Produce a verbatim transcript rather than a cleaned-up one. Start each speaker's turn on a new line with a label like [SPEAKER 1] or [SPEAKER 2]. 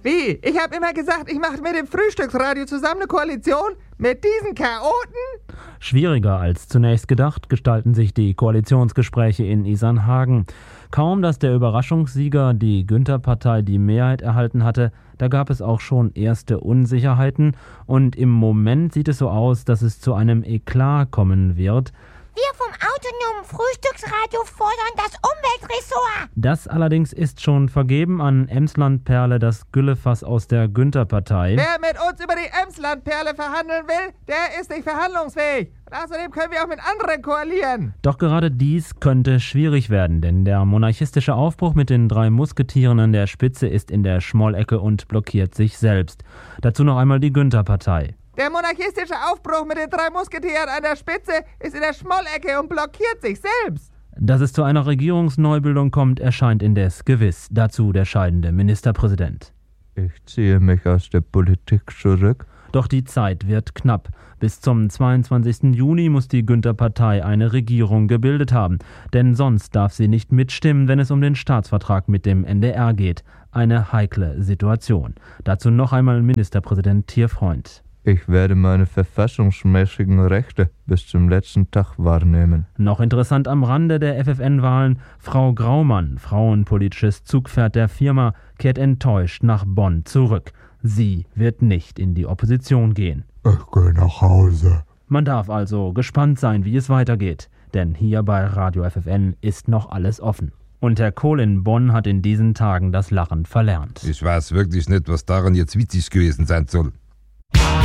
[SPEAKER 1] Wie? Ich habe immer gesagt, ich mache mit dem Frühstücksradio zusammen eine Koalition mit diesen Chaoten?
[SPEAKER 2] Schwieriger als zunächst gedacht gestalten sich die Koalitionsgespräche in Isernhagen. Kaum, dass der Überraschungssieger, die Günther-Partei, die Mehrheit erhalten hatte, da gab es auch schon erste Unsicherheiten. Und im Moment sieht es so aus, dass es zu einem Eklat kommen wird.
[SPEAKER 3] Wir vom autonomen Frühstücksradio fordern das Umweltressort.
[SPEAKER 2] Das allerdings ist schon vergeben an Emsland-Perle, das Güllefass aus der Günther-Partei.
[SPEAKER 1] Wer mit uns über die Emsland-Perle verhandeln will, der ist nicht verhandlungsfähig. Und außerdem können wir auch mit anderen koalieren.
[SPEAKER 2] Doch gerade dies könnte schwierig werden, denn der monarchistische Aufbruch mit den drei Musketieren an der Spitze ist in der Schmollecke und blockiert sich selbst. Dazu noch einmal die Günther-Partei.
[SPEAKER 1] Der monarchistische Aufbruch mit den drei Musketieren an der Spitze ist in der Schmollecke und blockiert sich selbst.
[SPEAKER 2] Dass es zu einer Regierungsneubildung kommt, erscheint indes gewiss. Dazu der scheidende Ministerpräsident.
[SPEAKER 4] Ich ziehe mich aus der Politik zurück.
[SPEAKER 2] Doch die Zeit wird knapp. Bis zum zweiundzwanzigsten Juni muss die Günther-Partei eine Regierung gebildet haben. Denn sonst darf sie nicht mitstimmen, wenn es um den Staatsvertrag mit dem N D R geht. Eine heikle Situation. Dazu noch einmal Ministerpräsident Tierfreund.
[SPEAKER 4] Ich werde meine verfassungsmäßigen Rechte bis zum letzten Tag wahrnehmen.
[SPEAKER 2] Noch interessant am Rande der F F N-Wahlen: Frau Graumann, frauenpolitisches Zugpferd der Firma, kehrt enttäuscht nach Bonn zurück. Sie wird nicht in die Opposition gehen.
[SPEAKER 4] Ich gehe nach Hause.
[SPEAKER 2] Man darf also gespannt sein, wie es weitergeht. Denn hier bei Radio F F N ist noch alles offen. Und Herr Kohl in Bonn hat in diesen Tagen das Lachen verlernt.
[SPEAKER 5] Ich weiß wirklich nicht, was daran jetzt witzig gewesen sein soll.